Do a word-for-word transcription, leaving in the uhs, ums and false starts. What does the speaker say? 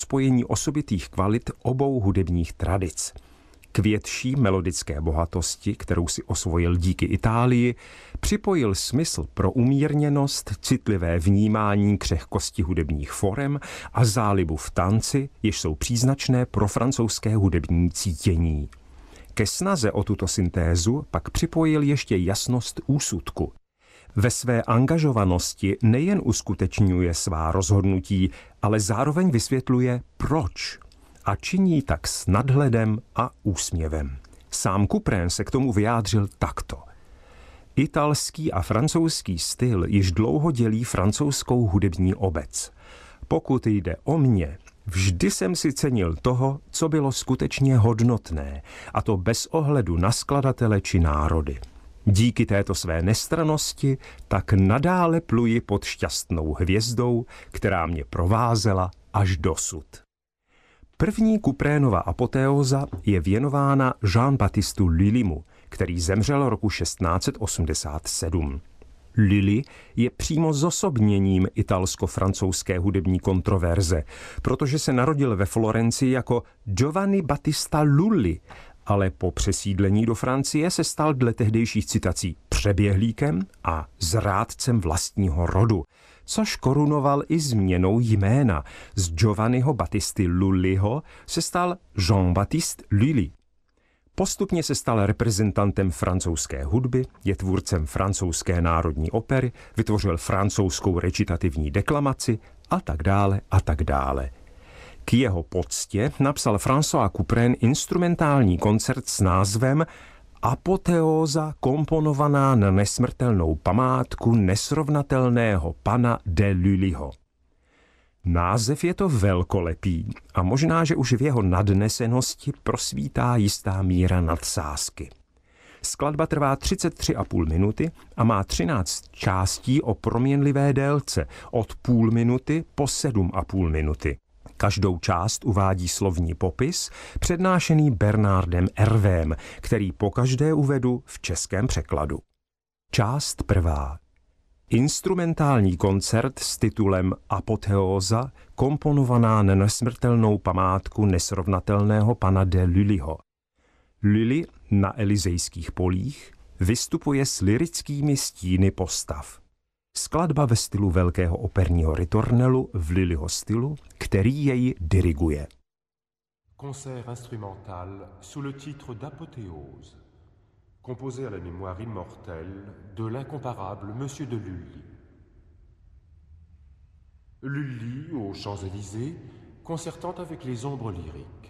spojení osobitých kvalit obou hudebních tradic. K větší melodické bohatosti, kterou si osvojil díky Itálii, připojil smysl pro umírněnost, citlivé vnímání křehkosti hudebních forem a zálibu v tanci, jež jsou příznačné pro francouzské hudební cítění. Ke snaze o tuto syntézu pak připojil ještě jasnost úsudku. Ve své angažovanosti nejen uskutečňuje svá rozhodnutí, ale zároveň vysvětluje proč. A činí tak s nadhledem a úsměvem. Sám Couperin se k tomu vyjádřil takto. Italský a francouzský styl již dlouho dělí francouzskou hudební obec. Pokud jde o mě, vždy jsem si cenil toho, co bylo skutečně hodnotné, a to bez ohledu na skladatele či národy. Díky této své nestrannosti tak nadále pluji pod šťastnou hvězdou, která mě provázela až dosud. První Couperinova apoteóza je věnována Jean-Baptistu Lullymu, který zemřel roku šestnáct set osmdesát sedm. Lully je přímo zosobněním italsko-francouzské hudební kontroverze, protože se narodil ve Florencii jako Giovanni Battista Lully, ale po přesídlení do Francie se stal dle tehdejších citací přeběhlíkem a zrádcem vlastního rodu, což korunoval i změnou jména. Z Giovanniho Battisty Lullyho se stal Jean-Baptiste Lully. Postupně se stal reprezentantem francouzské hudby, je tvůrcem francouzské národní opery, vytvořil francouzskou recitativní deklamaci a tak dále a tak dále. K jeho poctě napsal François Couperin instrumentální koncert s názvem Apoteóza komponovaná na nesmrtelnou památku nesrovnatelného pana de Lullyho. Název je to velkolepý a možná, že už v jeho nadnesenosti prosvítá jistá míra nadsázky. Skladba trvá třicet tři a půl minuty a má třináct částí o proměnlivé délce od půl minuty po sedm a půl minuty. Každou část uvádí slovní popis, přednášený Bernardem Hervém, který pokaždé uvedu v českém překladu. Část prvá. Instrumentální koncert s titulem Apoteóza, komponovaná na nesmrtelnou památku nesrovnatelného pana de Lullyho. Lully na Elizejských polích vystupuje s lyrickými stíny postav. Skladba ve stylu velkého operního ritornelu v Lullyho stylu, který jej diriguje. Concert instrumental sous le titre d'Apothéose, composé à la mémoire immortelle de l'incomparable Monsieur de Lully. Lully aux Champs-Élysées, concertant avec les ombres lyriques.